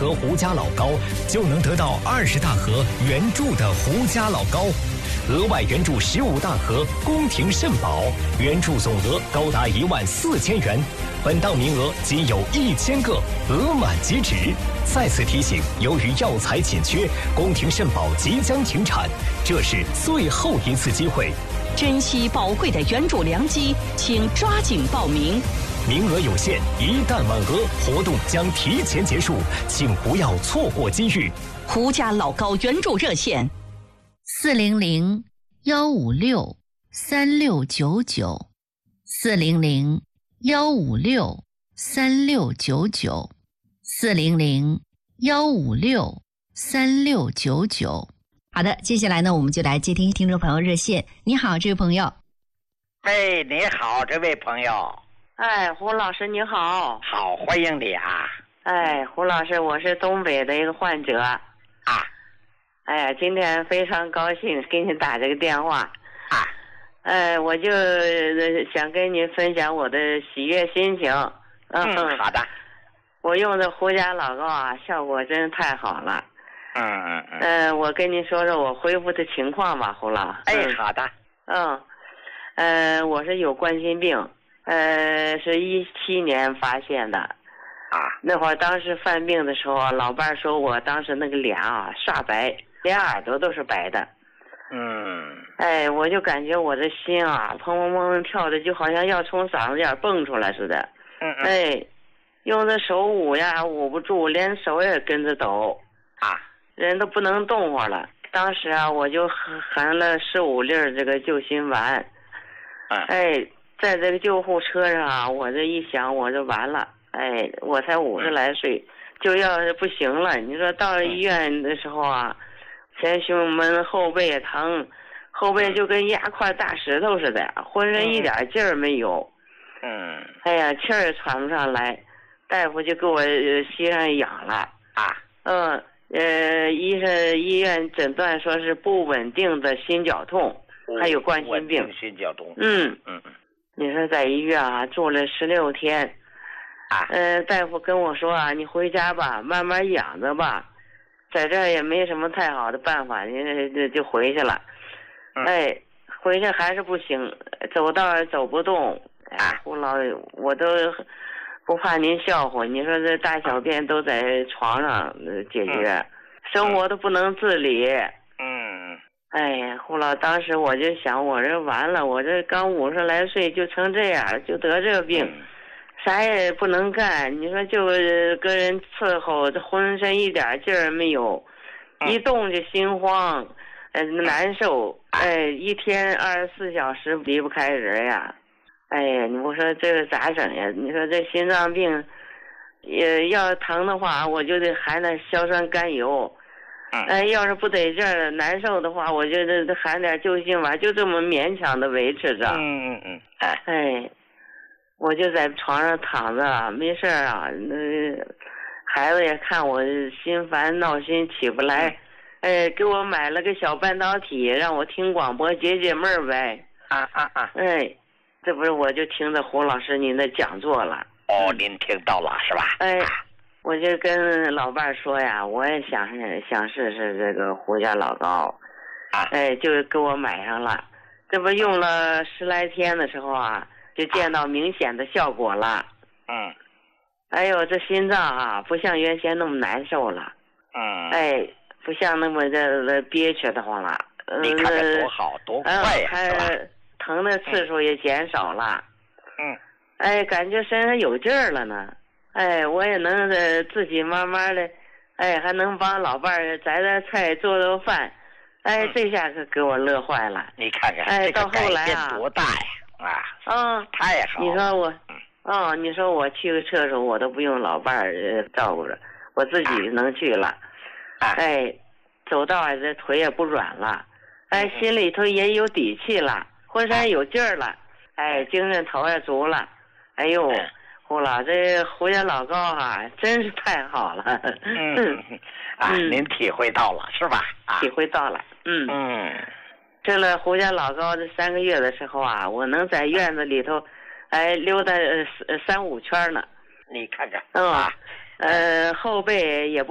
盒胡家老高，就能得到20大盒原注的胡家老高，额外原注15大盒宫廷肾宝，原注总额高达14000元。本档名额仅有1000个，额满即止。再次提醒，由于药材紧缺，宫廷肾宝即将停产，这是最后一次机会。 珍惜宝贵的原主良机，请抓紧报名。 名额有限，一旦满额，活动将提前结束，请不要错过机遇。 胡家老高原主热线 400-156-3699，400-156-3699。好的，接下来呢，我们就来接听听众朋友热线。你好，这位朋友。 喂，你好，这位朋友。 哎，胡老师你好。 好，欢迎你啊。 哎，胡老师，我是东北的一个患者啊。哎呀，今天非常高兴给你打这个电话啊。 我就想跟你分享我的喜悦心情。 好的。 我用的胡家老高啊，效果真太好了。我跟你说说我恢复的情况吧，胡老。 哎，好的。 我是有冠心病，是17年发现的。那会儿当时犯病的时候，老伴说我当时那个脸啊刷白，连耳朵都是白的。我就感觉我的心啊砰砰砰跳的，就好像要从嗓子眼蹦出来似的。用的手捂呀捂不住，连手也跟着抖。人都不能动活了。当时啊，我就含了15粒这个救心丸。在这个救护车上啊，我这一想，我就完了。我才50来岁，就要是不行了。你说到了医院的时候啊，前胸闷，后背也疼，后背就跟压块大石头似的，浑身一点劲儿没有。气儿也喘不上来，大夫就给我吸上氧了。医院诊断说是不稳定的心绞痛，还有冠心病。 心绞痛。 你说在医院啊住了16天。大夫跟我说啊，你回家吧，慢慢养着吧，在这儿也没什么太好的办法，你就回去了。回去还是不行，走道走不动。胡老，我都不怕您笑话，你说这大小便都在床上解决，生活都不能自理。胡老，当时我就想，我这完了，我这刚50来岁就成这样，就得这个病。啥也不能干，你说就跟人伺候，这浑身一点劲儿没有，一动就心慌，难受，一天24小时离不开人呀。你不说这个咋整呀？你说这心脏病，要疼的话，我就得含点硝酸甘油。要是不得劲儿难受的话，我就得含点救心丸，就这么勉强的维持着。我就在床上躺着，没事啊。孩子也看我心烦闹心起不来，给我买了个小半导体，让我听广播解解闷儿呗。这不是我就听着胡老师您的讲座了。 您听到了是吧？ 我就跟老伴说呀，我也想试试这个胡家老高。就给我买上了。这不用了10来天的时候啊，就见到明显的效果了。这心脏啊，不像原先那么难受了。不像那么的憋屈的慌了。 你看看多好，多快呀，是吧？ 疼的次数也减少了。感觉身上有劲儿了呢。我也能自己慢慢的，还能帮老伴儿摘摘菜，做做饭。这下可给我乐坏了。 你看看，这个改变多大呀！太好了。 你说你说我去个厕所，我都不用老伴儿照顾着，我自己能去了。走道这腿也不软了，心里头也有底气了，浑身有劲儿了，精神头也足了。胡老，这胡家老高真是太好了。 您体会到了是吧？ 体会到了。吃了胡家老高这3个月的时候啊，我能在院子里头溜达3-5圈呢。 你看看。 后背也不